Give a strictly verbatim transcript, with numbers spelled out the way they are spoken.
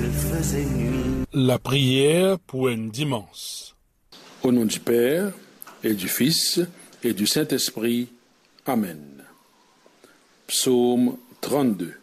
faisait nuit. La prière pour un dimanche. Au nom du Père, et du Fils, et du Saint-Esprit. Amen. Psaume trente-deux.